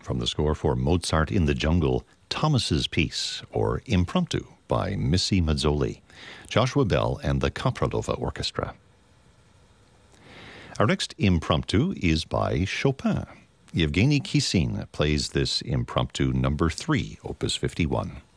From the score for Mozart in the Jungle, Thomas's Piece, or Impromptu, by Missy Mazzoli, Joshua Bell and the Kapradova Orchestra. Our next impromptu is by Chopin. Yevgeny Kissin plays this impromptu number 3, opus 51.